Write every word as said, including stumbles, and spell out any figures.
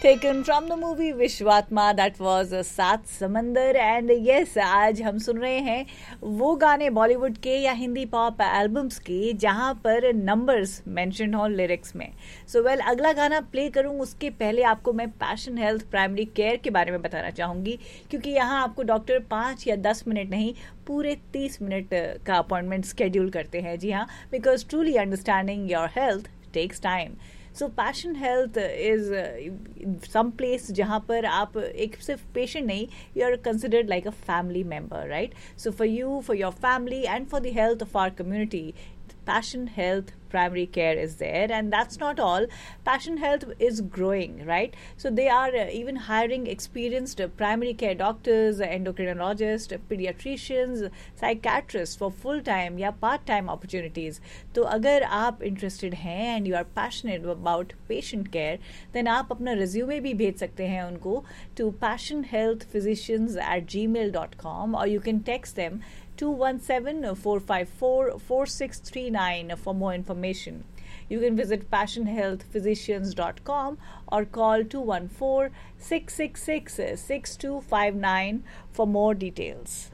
Taken from the movie Vishwatma, that was सात समंदर. And yes, आज हम सुन रहे हैं वो गाने बॉलीवुड के या हिंदी पॉप एल्बम्स के जहां पर नंबर्स मेंशन हो लिरिक्स में. सो so, वेल well, अगला गाना प्ले करूं उसके पहले आपको मैं पैशन हेल्थ प्राइमरी केयर के बारे में बताना चाहूंगी, क्योंकि यहाँ आपको डॉक्टर पाँच या दस मिनट नहीं पूरे तीस मिनट का अपॉइंटमेंट स्केड्यूल करते हैं. जी हाँ, because truly understanding your health takes time. So passion health is some place जहाँ पर आप एक सिर्फ पेशेंट नहीं, you are considered like a family member, right? So for you, for your family and for the health of our community, Passion Health Primary Care is there. And that's not all. Passion Health is growing, right? So they are uh, even hiring experienced uh, primary care doctors, endocrinologists, pediatricians, psychiatrists for full-time या part-time opportunities. तो अगर आप interested हैं and you are passionate about patient care, then आप अपना resume भी भेज सकते हैं उनको to passionhealthphysicians at gmail dot com, or you can text them two one seven, four five four, four six three nine for more information. You can visit passion health physicians dot com or call two one four, six six six, six two five nine for more details.